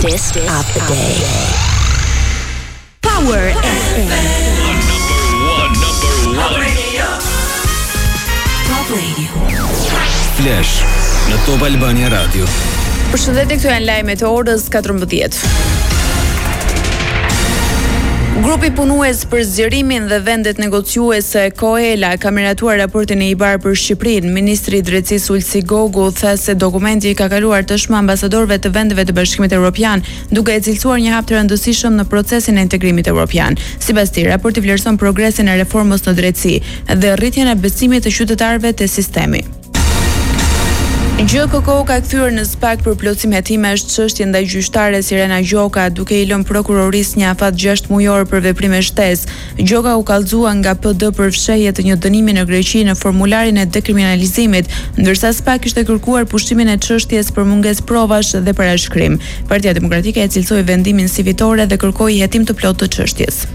Artist of the Day. Power FM. Number one. Top Radio. Flash në Top Albania Radio. Përshëndetje, këtu janë lajmet e orës 14. Grupi punues për zgjerimin dhe vendet negociuese Koela ka miratuar raportin e IBAR për Shqipërinë. Ministri i Drejtësisë Ulsi Gogu tha se dokumenti ka kaluar tashmë ambasadorëve të vendeve të Bashkimit Evropian, duke e cilësuar një hap të rëndësishëm në procesin e integrimit evropian. Sipas tij, raporti vlerëson progresin e reformës në drejtësi dhe rritjen e besimit të qytetarëve te sistemi. GKK ka kthyer në SPAK për plotësim hetime është çështje ndaj gjyqtares Irena Gjoka, duke i lënë prokurorisë një afat 6 mujor për veprime shtesë. Gjoka u kallëzua nga PD për fshehje të një dënimi në Greqi në formularin e dekriminalizimit, ndërsa SPAK kishte kërkuar pushimin e çështjes për mungesë provash dhe parashkrim. Partia Demokratike e cilësoi vendimin si fitore dhe kërkoi hetim të plotë të çështjes.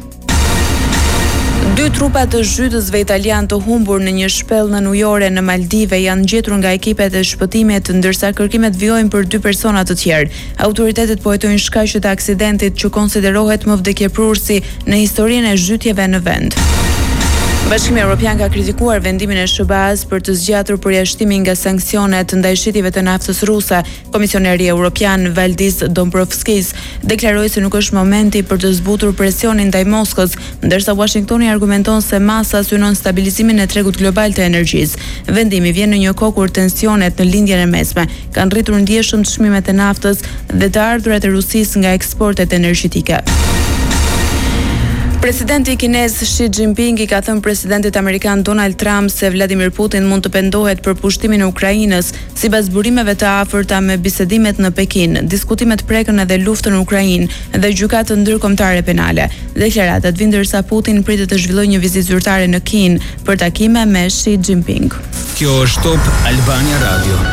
2 trupa të zhytësve italian të humbur në një shpellë në ujore në Maldive janë gjetur nga ekipet e shpëtimit, ndërsa kërkimet vijojnë për 2 persona të tjerë. Autoritetet po hetojnë shkaqet e aksidentit, që konsiderohet më vdekjeprurësi në historinë e zhytjeve në vend. Bashkimi Evropian ka kritikuar vendimin e SBA-s për të zgjatur përjashtimin nga sanksionet ndaj shitjeve të naftës ruse. Komisioneri Evropian Valdis Dombrovskis deklaroi se nuk është momenti për të zbutur presionin ndaj Moskës, ndërsa Washingtoni argumenton se masa synon stabilizimin e tregut global të energjisë. Vendimi vjen në një kohë kur tensionet në lindjen e mesme kanë rritur ndjeshëm çmimet e naftës dhe të ardhurat e Rusisë nga eksportet energjetike. Presidenti kinez Xi Jinping i ka thënë presidentit amerikan Donald Trump se Vladimir Putin mund të pendohet për pushtimin e Ukrainës, sipas burimeve të afërta me bisedimet në Pekin. Diskutimet prekën edhe luftën në Ukrainë dhe gjykatë ndërkombëtare penale. Deklaratat vijnë ndërsa Putin pritet të zhvillojë një vizitë zyrtare në Kinë për takime me Xi Jinping. Kjo është Top Albania Radio.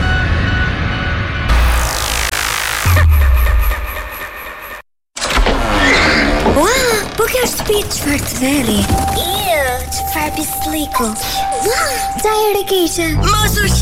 Çfarë të veri? Çfarë pisliku? Ua, ta e rekeqe. Mos u